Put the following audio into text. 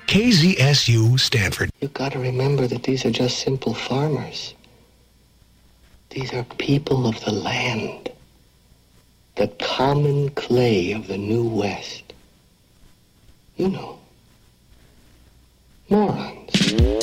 KZSU Stanford. You got to remember that these are just simple farmers. These are people of the land. The common clay of the New West. You know. Morons.